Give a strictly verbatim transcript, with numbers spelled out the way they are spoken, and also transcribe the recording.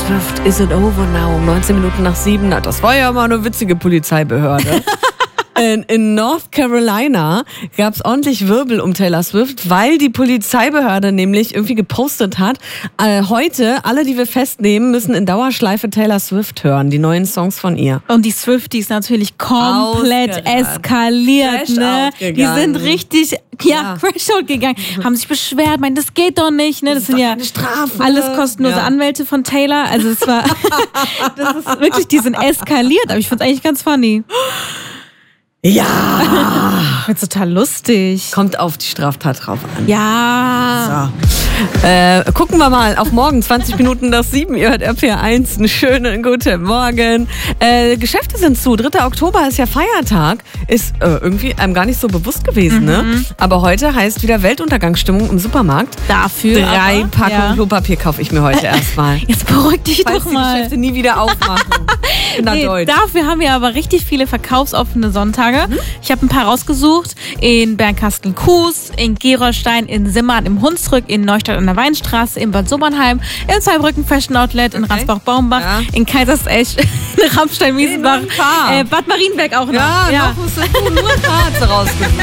Swift, is it over now? Um neunzehn Minuten nach sieben. Das war ja mal eine witzige Polizeibehörde. In, in North Carolina gab es ordentlich Wirbel um Taylor Swift, weil die Polizeibehörde nämlich irgendwie gepostet hat, äh, heute, alle, die wir festnehmen, müssen in Dauerschleife Taylor Swift hören, die neuen Songs von ihr. Und die Swifties natürlich komplett Ausgerannt. eskaliert, Crash ne? out Die gegangen. sind richtig, ja, Ja. Crash out gegangen, haben sich beschwert, meinen, das geht doch nicht, ne? Das, Das sind ist doch ja keine Strafe. alles kostenlose Ja. Anwälte von Taylor. Also es war, das ist wirklich, die sind eskaliert, aber ich find's eigentlich ganz funny. Ja! Ich find's total lustig. Kommt auf die Straftat drauf an. Ja. So. Äh, gucken wir mal auf morgen, zwanzig Minuten nach sieben. Ihr hört R P R eins. Einen schönen guten Morgen. Äh, Geschäfte sind zu. dritter Oktober ist ja Feiertag. Ist äh, irgendwie einem gar nicht so bewusst gewesen, Mhm. ne? Aber heute heißt wieder Weltuntergangsstimmung im Supermarkt. Dafür Drei aber, Packungen ja. Klopapier kaufe ich mir heute erstmal. Jetzt beruhig dich Falls doch die mal. Geschäfte nie wieder aufmachen. In der Nee, Deutsch. dafür haben wir aber richtig viele verkaufsoffene Sonntage. Mhm. Ich habe ein paar rausgesucht. In Bernkastel-Kues, in Gerolstein, in Simmern, im Hunsrück, in Neustadt an der Weinstraße, in Bad Sobernheim, in Zweibrücken Fashion Outlet, in Okay. Ransbach-Baumbach, Ja. in Kaisersesch, in Rammstein-Wiesenbach, Nee, noch ein paar. äh, Bad Marienberg auch noch. Ja, noch musst du nur Karte rausgesucht.